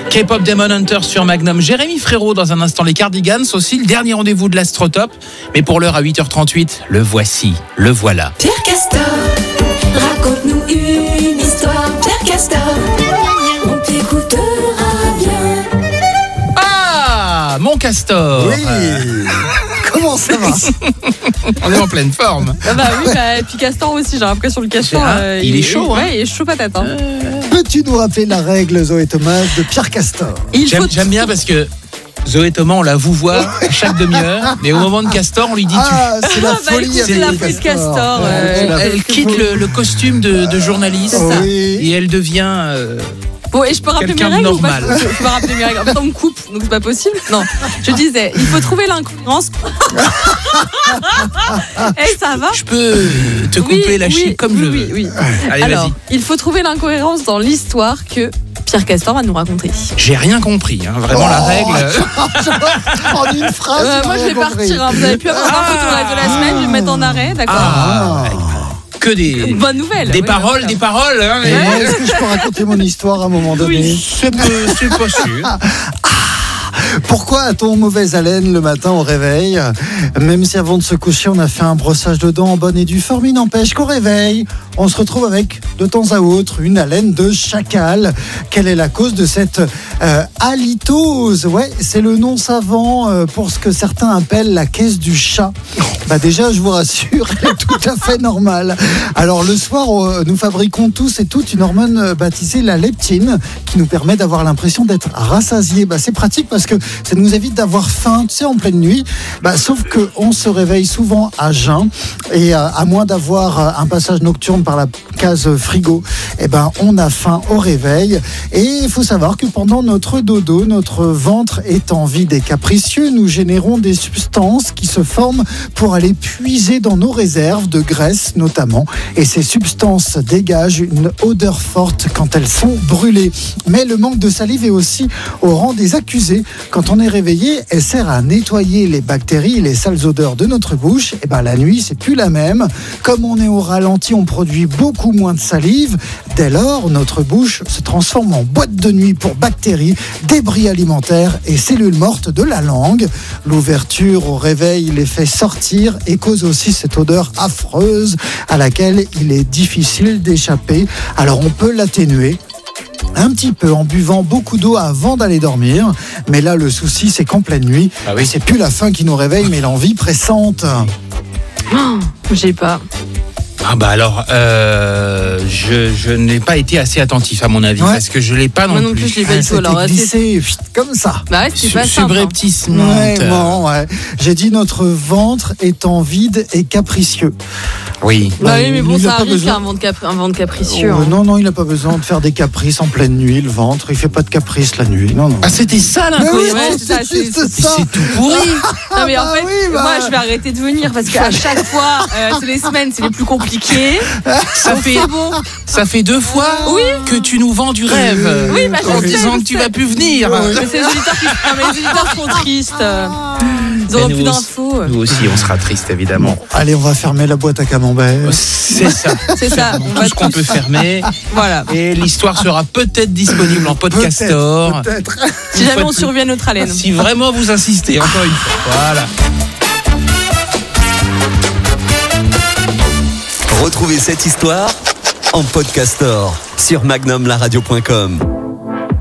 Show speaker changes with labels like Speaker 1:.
Speaker 1: K-pop Demon Hunter sur Magnum. Jérémy Frérot dans un instant, les Cardigans aussi, le dernier rendez-vous de l'Astrotop. Mais pour l'heure à 8h38, le voici, le voilà.
Speaker 2: Pierre Castor, raconte-nous une histoire. Pierre Castor, on t'écoutera bien.
Speaker 1: Ah, mon castor.
Speaker 3: Oui. Comment ça va?
Speaker 1: On est en pleine forme.
Speaker 4: Ah bah oui, et puis Castor aussi, j'ai l'impression le Castor.
Speaker 1: Il est chaud, hein.
Speaker 4: Ouais, il est chaud patate. Hein.
Speaker 3: Peux-tu nous rappeler la règle, Zoé Thomas, de Pierre Castor?
Speaker 1: J'aime bien parce que Zoé Thomas, on la vous voit chaque demi-heure, mais au moment de Castor, on lui dit
Speaker 3: c'est la folie.
Speaker 4: Écoute, c'est la folie de Castor.
Speaker 1: elle quitte le costume de journaliste et elle devient
Speaker 4: Bon, et je peux rappeler mes
Speaker 1: quelqu'un de
Speaker 4: règles ou pas?
Speaker 1: normal.
Speaker 4: Je peux pas rappeler mes règles. En fait, on me coupe, donc c'est pas possible. Non, je disais, il faut trouver l'incohérence. Ça va?
Speaker 1: Je peux te couper la chic comme je veux.
Speaker 4: Oui.
Speaker 1: Allez,
Speaker 4: Alors,
Speaker 1: vas-y.
Speaker 4: il faut trouver l'incohérence dans l'histoire que Pierre Castor va nous raconter.
Speaker 1: J'ai rien compris, hein. Vraiment la règle.
Speaker 3: En une phrase.
Speaker 4: Moi, je vais partir. Hein. Vous avez pu avoir l'info tout le reste de la semaine. Je vais me mettre en arrêt, d'accord?
Speaker 1: Que des
Speaker 4: bonne nouvelle.
Speaker 1: Des paroles. Hein,
Speaker 3: Et moi, est-ce que je peux raconter mon histoire à un moment donné?
Speaker 1: C'est pas sûr.
Speaker 3: Pourquoi a-t-on mauvaise haleine le matin au réveil? Même si avant de se coucher, on a fait un brossage de dents en bonne et due forme, il n'empêche qu'au réveil, on se retrouve avec, de temps à autre, une haleine de chacal. Quelle est la cause de cette halitose? Ouais, c'est le nom savant pour ce que certains appellent la caisse du chat. Bah déjà, je vous rassure, elle est tout à fait normale. Alors le soir, nous fabriquons tous et toutes une hormone baptisée la leptine qui nous permet d'avoir l'impression d'être rassasiés. Bah, c'est pratique parce que ça nous évite d'avoir faim, tu sais, en pleine nuit. Bah, sauf qu'on se réveille souvent à jeun et à moins d'avoir un passage nocturne par la case frigo, on a faim au réveil. Et il faut savoir que pendant notre dodo, notre ventre étant vide et capricieux, nous générons des substances qui se forment pour aller puiser dans nos réserves de graisse notamment. Et ces substances dégagent une odeur forte quand elles sont brûlées. Mais le manque de salive est aussi au rang des accusés. Quand on est réveillé, elle sert à nettoyer les bactéries et les sales odeurs de notre bouche. Et la nuit, c'est plus la même. Comme on est au ralenti, on produit beaucoup moins de salive. Dès lors, notre bouche se transforme en boîte de nuit pour bactéries, débris alimentaires et cellules mortes de la langue. L'ouverture au réveil les fait sortir et cause aussi cette odeur affreuse à laquelle il est difficile d'échapper. Alors on peut l'atténuer un petit peu en buvant beaucoup d'eau avant d'aller dormir. Mais là, le souci, c'est qu'en pleine nuit, c'est plus la faim qui nous réveille, mais l'envie pressante.
Speaker 4: J'ai pas.
Speaker 1: Ah bah alors, je n'ai pas été assez attentif à mon avis, parce que je l'ai pas
Speaker 4: Moi non plus, je l'ai pas du tout. Alors,
Speaker 3: glissé comme ça.
Speaker 4: Bah ouais, c'est pas simple.
Speaker 3: Subrepticement. Ouais. J'ai dit notre ventre étant vide et capricieux.
Speaker 1: Oui.
Speaker 4: Bah oui, mais bon, ça arrive qu'un ventre capricieux.
Speaker 3: Non, il n'a pas besoin de faire des caprices en pleine nuit, le ventre. Il fait pas de caprices la nuit. Non.
Speaker 1: Ah, c'était ça l'incohérence.
Speaker 3: C'est
Speaker 1: tout pourri.
Speaker 4: Non, mais en fait, moi, je vais arrêter de venir parce qu'à chaque fois, c'est les semaines, c'est les plus compliqués.
Speaker 1: Ça fait 2 fois que tu nous vends du rêve.
Speaker 4: Oui, bah,
Speaker 1: en disant que tu vas plus venir.
Speaker 4: Mais c'est les auditeurs sont tristes. Ils n'auront plus d'infos.
Speaker 1: Nous aussi, on sera tristes, évidemment.
Speaker 3: Bon, allez, on va fermer la boîte à camembert.
Speaker 1: C'est ça.
Speaker 4: C'est ça.
Speaker 1: Tout ce qu'on peut fermer.
Speaker 4: Voilà.
Speaker 1: Et l'histoire sera peut-être disponible en podcastor.
Speaker 3: Peut-être.
Speaker 4: Si jamais on survient à notre haleine.
Speaker 1: Si vraiment vous insistez, encore une fois. Voilà.
Speaker 5: Retrouvez cette histoire en podcastor sur magnumlaradio.com.